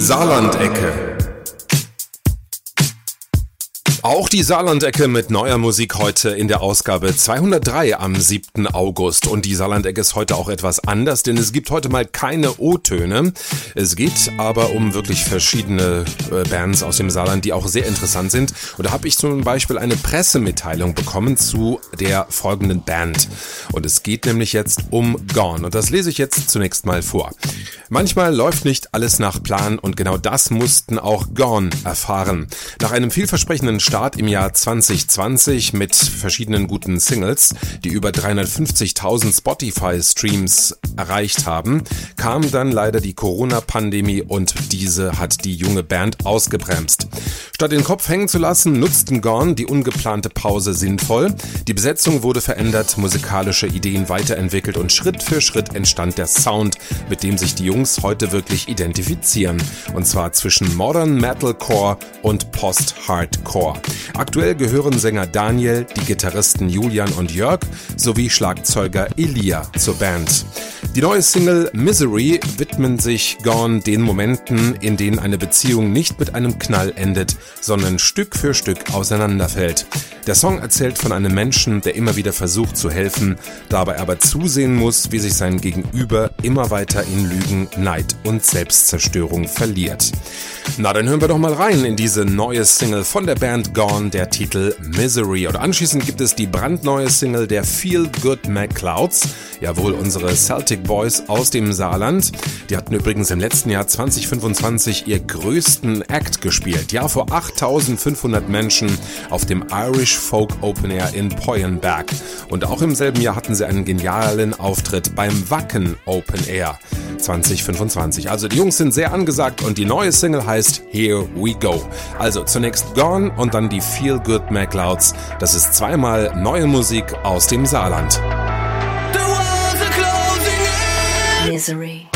Saarlandecke. Auch die Saarlandecke mit neuer Musik heute in der Ausgabe 203 am 7. August. Und die Saarlandecke ist heute auch etwas anders, denn es gibt heute mal keine O-Töne. Es geht aber um wirklich verschiedene Bands aus dem Saarland, die auch sehr interessant sind. Und da habe ich zum Beispiel eine Pressemitteilung bekommen zu der folgenden Band. Und es geht nämlich jetzt um Gone. Und das lese ich jetzt zunächst mal vor. Manchmal läuft nicht alles nach Plan und genau das mussten auch Gone erfahren. Nach einem vielversprechenden Start im Jahr 2020 mit verschiedenen guten Singles, die über 350.000 Spotify-Streams erreicht haben, kam dann leider die Corona-Pandemie und diese hat die junge Band ausgebremst. Statt den Kopf hängen zu lassen, nutzten Gone die ungeplante Pause sinnvoll. Die Besetzung wurde verändert, musikalische Ideen weiterentwickelt und Schritt für Schritt entstand der Sound, mit dem sich die Jungs heute wirklich identifizieren. Und zwar zwischen Modern Metalcore und Post-Hardcore. Aktuell gehören Sänger Daniel, die Gitarristen Julian und Jörg sowie Schlagzeuger Elia zur Band. Die neue Single Misery widmen sich Gone den Momenten, in denen eine Beziehung nicht mit einem Knall endet, sondern Stück für Stück auseinanderfällt. Der Song erzählt von einem Menschen, der immer wieder versucht zu helfen, dabei aber zusehen muss, wie sich sein Gegenüber immer weiter in Lügen, Neid und Selbstzerstörung verliert. Na, dann hören wir doch mal rein in diese neue Single von der Band Gone, der Titel Misery. Und anschließend gibt es die brandneue Single der Feel Good McClouds, jawohl, unsere Celtic Boys aus dem Saarland. Die hatten übrigens im letzten Jahr 2025 ihr größten Act gespielt. Ja, vor 8.500 Menschen auf dem Irish Folk Open Air in Poyenberg. Und auch im selben Jahr hatten sie einen genialen Auftritt beim Wacken Open Air 2025. Also die Jungs sind sehr angesagt und die neue Single heißt Here We Go. Also zunächst Gone und dann die Feel Good McClouds. Das ist zweimal neue Musik aus dem Saarland. Misery.